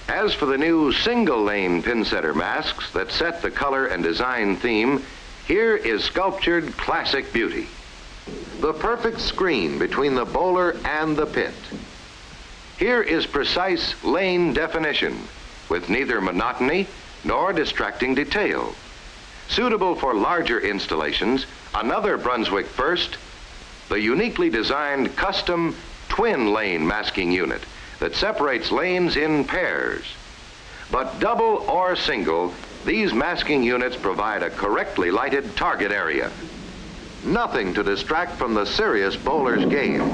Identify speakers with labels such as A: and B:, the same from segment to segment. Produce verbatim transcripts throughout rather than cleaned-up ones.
A: As for the new single-lane pin setter masks that set the color and design theme, here is sculptured classic beauty. The perfect screen between the bowler and the pit. Here is precise lane definition with neither monotony nor distracting detail. Suitable for larger installations, another Brunswick first, the uniquely designed custom twin lane masking unit that separates lanes in pairs. But double or single, these masking units provide a correctly lighted target area. Nothing to distract from the serious bowler's game,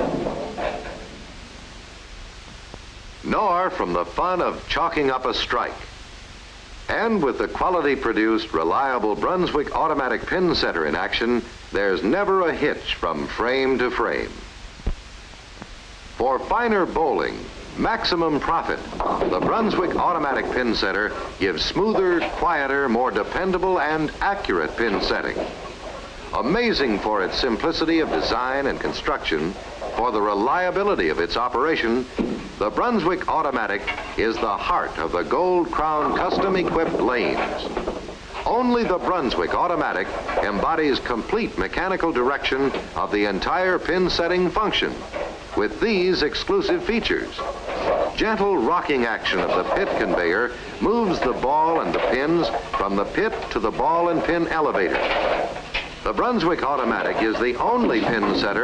A: nor from the fun of chalking up a strike. And with the quality-produced, reliable Brunswick automatic pin setter in action, there's never a hitch from frame to frame. For finer bowling, maximum profit, the Brunswick automatic pin setter gives smoother, quieter, more dependable and accurate pin setting. Amazing for its simplicity of design and construction, for the reliability of its operation, the Brunswick Automatic is the heart of the Gold Crown custom-equipped lanes. Only the Brunswick Automatic embodies complete mechanical direction of the entire pin setting function with these exclusive features. Gentle rocking action of the pit conveyor moves the ball and the pins from the pit to the ball and pin elevator. The Brunswick Automatic is the only pin setter